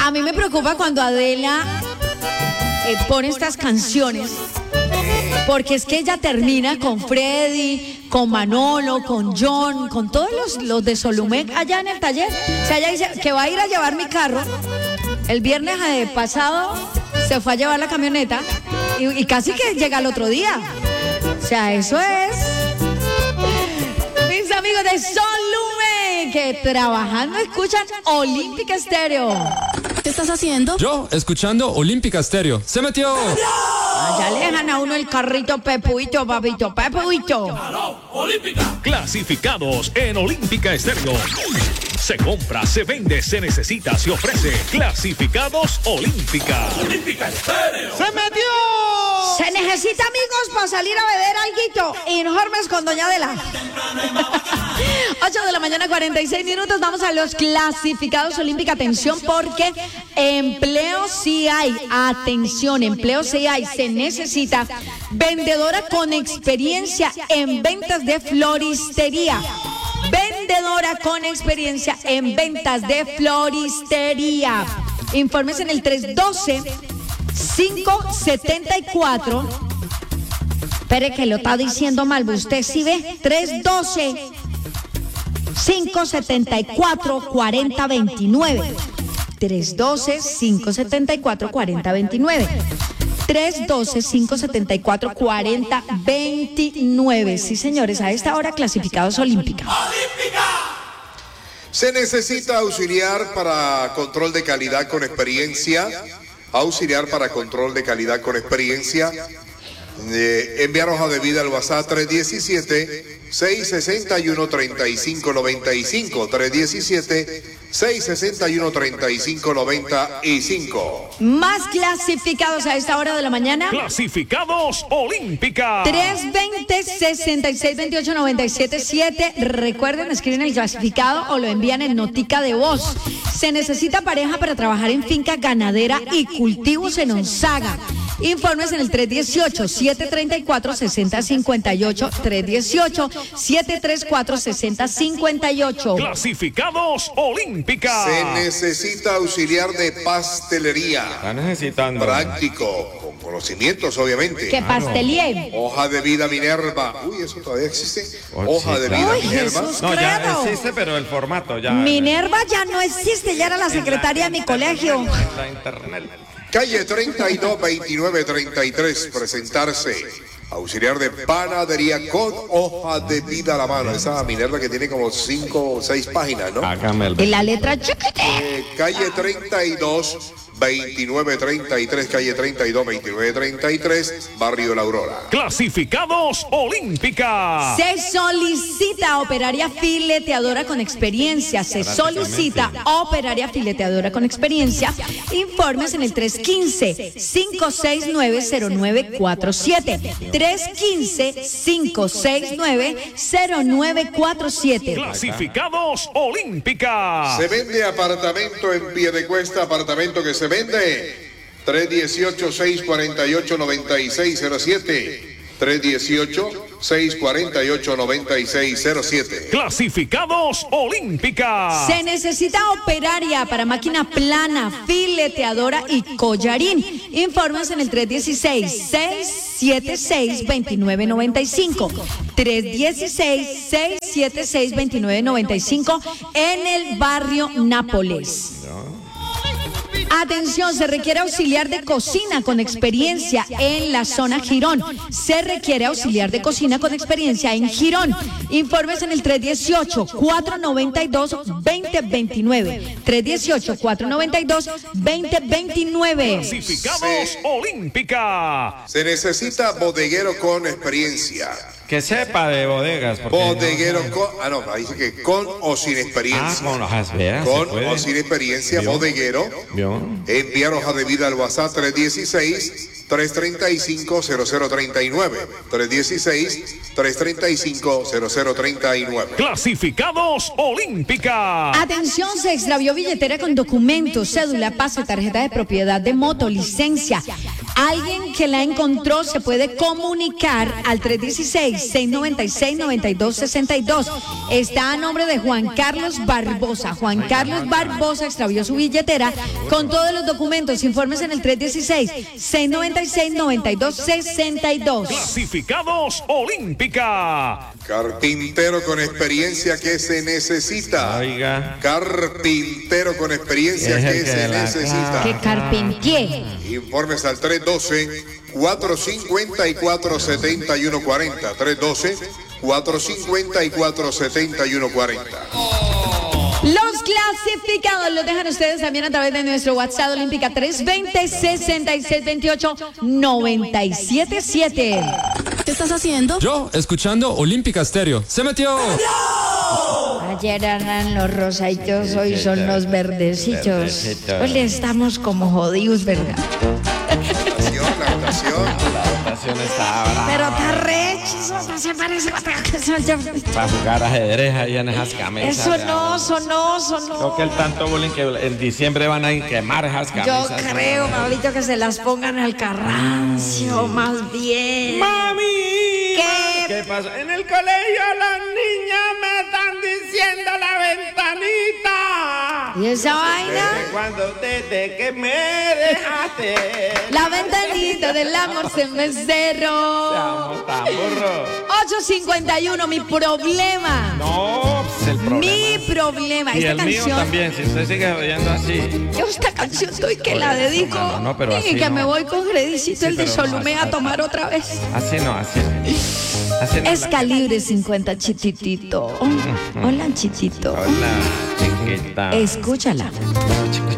A mí me preocupa cuando Adela pone estas canciones, porque es que ella termina con Freddy, con Manolo, con John, con todos los de Solumec allá en el taller. O sea, ella dice que va a ir a llevar mi carro. El viernes pasado se fue a llevar la camioneta y casi que llega el otro día. O sea, eso es. Mis amigos de Solumec, que trabajando escuchan Olímpica Estéreo. ¿Qué estás haciendo? Yo, escuchando Olímpica Estéreo. ¡Se metió! Ya le dejan a uno el carrito Pepuito, papito, Pepuito. Olímpica. Clasificados en Olímpica Estéreo. Se compra, se vende, se necesita, se ofrece. Clasificados Olímpica. Olímpica Estéreo. ¡Se metió! Se necesita, amigos, para salir a beber alguito. Informes con doña Adela. 8 de la mañana, 46 minutos. Vamos a los clasificados Olímpica. Atención, porque empleo sí hay. Atención, empleo sí hay. Se necesita vendedora con experiencia en ventas de floristería. Vendedora con experiencia en ventas de floristería. Informes en el 312-574. Espere que lo está diciendo mal. ¿Usted sí ve? 312-574-4029. 312-574-4029. 312-574-4029. Sí, señores, a esta hora clasificados Olímpica. Se necesita auxiliar para control de calidad con experiencia. Auxiliar para control de calidad con experiencia. Enviar hoja de vida al WhatsApp 317-661-3595. 317-661-3595. Más clasificados a esta hora de la mañana. Clasificados Olímpica. 320-6628-977. Recuerden, escriben el clasificado o lo envían en notica de voz. Se necesita pareja para trabajar en finca ganadera y cultivos en Onzaga. Informes en el 318-734-6058. 318-734-6058. Clasificados Olímpica. Se necesita auxiliar de pastelería. Está necesitando. Práctico, con conocimientos, obviamente. Que pastelier. Hoja de vida Minerva. Uy, eso todavía existe. Hoja de vida Uy, Minerva. Jesús, No, ya credo. existe, pero el formato ya. Minerva ya no existe, ya era la secretaria de mi colegio. La internet. Calle 32, 29, 33. Presentarse. Auxiliar de panadería con hoja de vida a la mano. Esa Minerva que tiene como 5 o 6 páginas, ¿no? Hágame el. En la letra chiquita. Calle 32, 29, 33. Calle 32, 29, 33. Barrio La Aurora. Clasificados Olímpica. Se solicita operaria fileteadora con experiencia. Se solicita operaria fileteadora con experiencia. Informes en el 315-569-0947. 315-569-0947. Clasificados Olímpica. Se vende apartamento en Piedecuesta, apartamento que se vende. 318-648-9607. 318-648-9607. Clasificados Olímpica. Se necesita operaria para máquina plana, fileteadora y collarín. Informes en el 316-676-2995. 316-676-2995 en el barrio Nápoles. Atención, se requiere auxiliar de cocina con experiencia en la zona Girón. Se requiere auxiliar de cocina con experiencia en Girón. Informes en el 318-492-2029. 318-492-2029. Clasificados Olímpica. Se necesita bodeguero con experiencia. Que sepa de bodegas. Bodeguero con... Ah, no, dice que con o sin experiencia. Con o sin experiencia, ¿Vio? bodeguero. ¿Vio? Enviar hoja de vida al WhatsApp 316-335-0039. 316-335-0039. Clasificados Olímpica. Atención, se extravió billetera con documentos, cédula, pase, tarjeta de propiedad de moto, licencia. Alguien que la encontró se puede comunicar al 316-696-9262. Está a nombre de Juan Carlos Barbosa. Juan Carlos Barbosa extravió su billetera con todos los documentos. Informes en el 316-696-9262. Clasificados Olímpica. Carpintero con experiencia que se necesita. Oiga. Carpintero con experiencia Es el que que se la necesita. Que carpentier. Informes al 312-454-7140. 312-454-7140. Los clasificados los dejan ustedes también a través de nuestro WhatsApp Olímpica 320-6628-977. ¿Qué estás haciendo? Yo, escuchando Olímpica Estéreo. ¡Se metió! Ayer eran los rosaditos, hoy son los verdecitos. Hoy estamos como jodidos, ¿verdad? La votación. La votación está brava. Pero está re chistoso, se parece Para jugar ajedrez allá en esas camisas. Eso no. Creo que el tanto bullying que en diciembre van a quemar esas Yo camisas. creo, Maurito, que se las pongan al carrancio, más bien. ¡Mami! ¿Qué? ¿Qué pasa? En el colegio las niñas me están diciendo la ventanita. ¿Y esa vaina? Desde que me dejaste. La ventanita del amor se me cerró. Estamos tan burros. 8:51, mi problema. No, pues el problema. Mi problema. Y Esta el mío canción. también, si usted sigue oyendo así. Yo esta canción estoy que la dedico. No, pero y así que no. me voy con Gredicito el de pero no, Solomé a tomar otra vez. Así no, así no. Así no. Es calibre 50, chititito. Hola, chitito. Hola, chiquita. Escúchala.